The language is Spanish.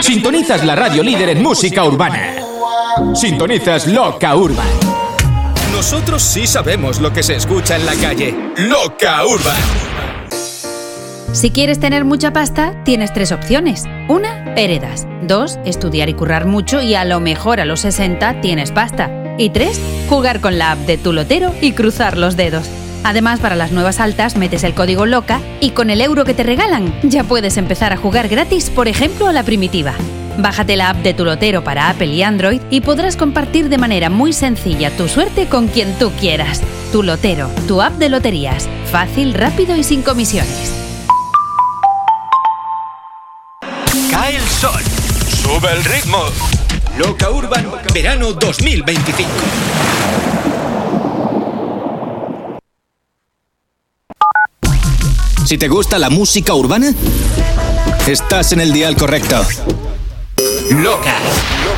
Sintonizas la radio líder en música urbana. Sintonizas Loca Urban. Nosotros sí sabemos lo que se escucha en la calle. Loca Urban. Si quieres tener mucha pasta, tienes 3 opciones. 1, heredas. 2, estudiar y currar mucho y a lo mejor a los 60 tienes pasta. Y 3, jugar con la app de Tu Lotero y cruzar los dedos. Además, para las nuevas altas metes el código LOCA y con el euro que te regalan ya puedes empezar a jugar gratis, por ejemplo, a la primitiva. Bájate la app de Tu Lotero para Apple y Android y podrás compartir de manera muy sencilla tu suerte con quien tú quieras. Tu Lotero, tu app de loterías. Fácil, rápido y sin comisiones. Cae el sol. Sube el ritmo. Loca Urban, verano 2025. Si te gusta la música urbana, estás en el dial correcto. Loca.